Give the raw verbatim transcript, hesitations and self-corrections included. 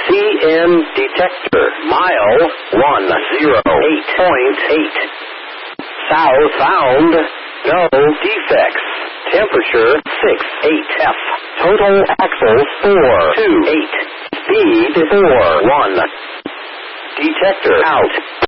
C M detector. Mile one oh eight point eight. South bound. No defects. Temperature six eight F. Total axles four two eight. Speed four one. Detector out.